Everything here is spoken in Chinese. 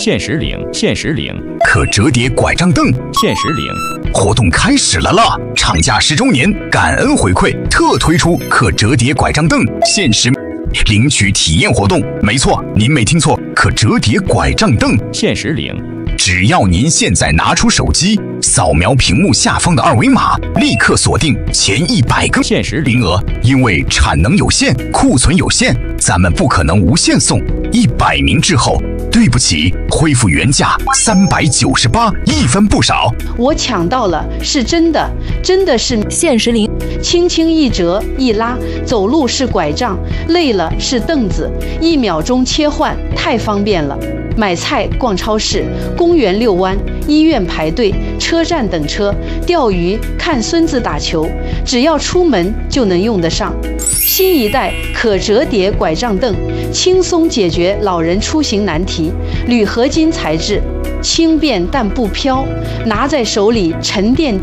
限时领，限时领， 可折叠拐杖凳， 限时领。 活动开始了啦！厂家10周年感恩回馈，特推出可折叠拐杖凳限时领取体验活动。没错，您没听错，可折叠拐杖凳限时领。 只要您现在拿出手机，扫描屏幕下方的2维码，立刻锁定前100个限时名额。因为产能有限，库存有限，咱们不可能无限送。100名之后，对不起，恢复原价398，一分不少。 我抢到了，是真的，真的是限时领。 轻轻一折一拉，走路是拐杖，累了是凳子，1秒钟切换，太方便了。买菜、逛超市、公园遛弯、医院排队、车站等车、钓鱼、看孙子打球，只要出门就能用得上。新一代可折叠拐杖凳，轻松解决老人出行难题。铝合金材质，轻便但不飘，拿在手里沉甸甸。